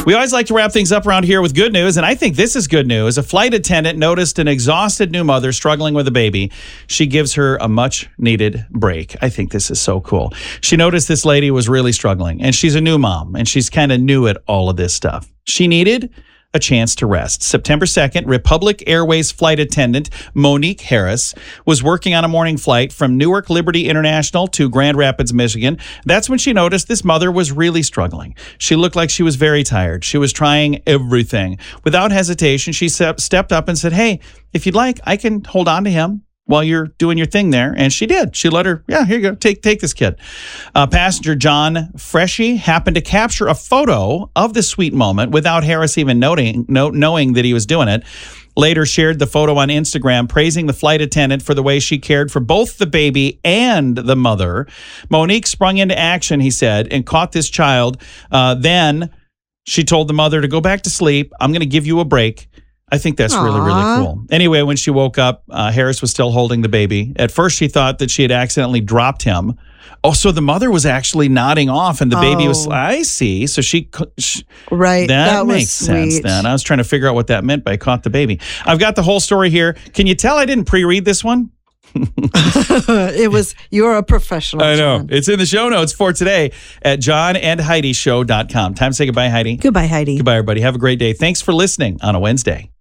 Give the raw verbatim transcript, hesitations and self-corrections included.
We always like to wrap things up around here with good news, and I think this is good news. A flight attendant noticed an exhausted new mother struggling with a baby. She gives her a much-needed break. I think this is so cool. She noticed this lady was really struggling, and she's a new mom, and she's kind of new at all of this stuff. She needed a chance to rest. September second, Republic Airways flight attendant Monique Harris was working on a morning flight from Newark Liberty International to Grand Rapids, Michigan. That's when she noticed this mother was really struggling. She looked like she was very tired. She was trying everything. Without hesitation, she stepped up and said, "Hey, if you'd like, I can hold on to him while you're doing your thing there." And she did. She let her, yeah, here you go. Take take this kid. Uh, passenger John Freshy happened to capture a photo of the sweet moment without Harris even noting, no, knowing that he was doing it. Later shared the photo on Instagram, praising the flight attendant for the way she cared for both the baby and the mother. Monique sprung into action, he said, and caught this child. Uh, then she told the mother to go back to sleep. I'm going to give you a break. I think that's Aww. really, really cool. Anyway, when she woke up, uh, Harris was still holding the baby. At first, she thought that she had accidentally dropped him. Oh, so the mother was actually nodding off, and the oh. baby was, I see. So she, she right. That, that makes sense sweet. then. I was trying to figure out what that meant by caught the baby. I've got the whole story here. Can you tell I didn't pre-read this one? It was, you're a professional. I know. John. It's in the show notes for today at john and heidi show dot com. Time to say goodbye, Heidi. Goodbye, Heidi. Goodbye, everybody. Have a great day. Thanks for listening on a Wednesday.